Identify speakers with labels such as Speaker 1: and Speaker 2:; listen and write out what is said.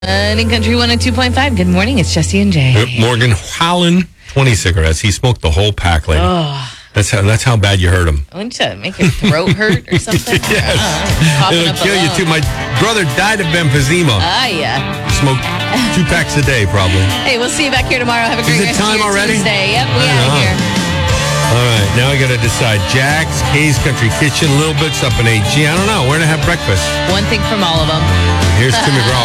Speaker 1: In Country 102.5. Good morning. It's Jesse and Jay.
Speaker 2: Morgan Wallen, 20 cigarettes. He smoked the whole pack, lady.
Speaker 1: Oh,
Speaker 2: That's how bad you hurt him.
Speaker 1: wouldn't you make your throat hurt or something?
Speaker 2: Yes. It'll kill you too. My brother died of emphysema.
Speaker 1: Yeah.
Speaker 2: Smoked 2 packs a day, probably.
Speaker 1: Hey, we'll see you back here tomorrow. Have a great
Speaker 2: Is it
Speaker 1: rest
Speaker 2: time
Speaker 1: of your
Speaker 2: already?
Speaker 1: Tuesday. Yep, we out of here.
Speaker 2: All right, now I got to decide. Jack's, Kay's Country Kitchen, Little Bits up in AG. I don't know. Where to have breakfast?
Speaker 1: One thing from all of them.
Speaker 2: Here's Tim McGraw.